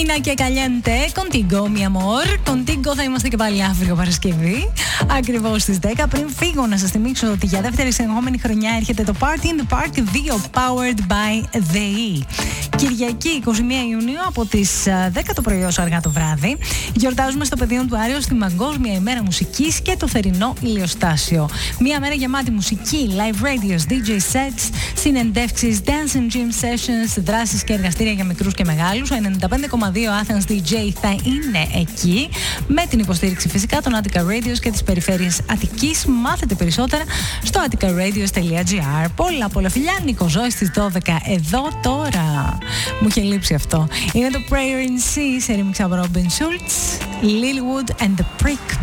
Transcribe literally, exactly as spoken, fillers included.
Fina και Caliente, Contigo, mi amor. Contigo θα είμαστε και πάλι αύριο Παρασκευή, ακριβώς στις δέκα. Πριν φύγω, να σας θυμίσω ότι για δεύτερη συνεχόμενη χρονιά έρχεται το Party in the Park δύο, powered by the E. Κυριακή εικοστή πρώτη Ιουνίου από τις δέκα το πρωί ως αργά το βράδυ. Γιορτάζουμε στο Πεδίο του Άριο στη Παγκόσμια ημέρα μουσικής και το θερινό ηλιοστάσιο. Μια μέρα γεμάτη μουσική, live radios, ντι τζέι sets, συνεντεύξεις, dance and gym sessions, δράσεις και εργαστήρια για μικρούς και μεγάλους. Ο ενενήντα πέντε κόμμα δύο Athens ντι τζέι θα είναι εκεί, με την υποστήριξη φυσικά των Attica Radios και της περιφέρειας Αττικής. Μάθετε περισσότερα στο attica radios τελεία gr. Πολλά πολλά φιλιά, Νίκο Ζώη στις δώδεκα εδώ τώρα. Μου είχε λείψει αυτό. Είναι το Prayer in C, σε remix από Robin Schulz, Lilywood and the Prick.